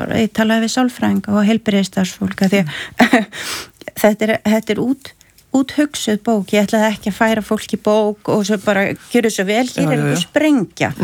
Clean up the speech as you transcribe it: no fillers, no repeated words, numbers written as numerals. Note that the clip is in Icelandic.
ég talaði við sálfræðinga og heilbrigðisstarfsfólk því þetta er úthugsuð bók, ég ætlaði ekki að færa fólki bók og svo bara gjöru svo vel, hér er einhver sprengja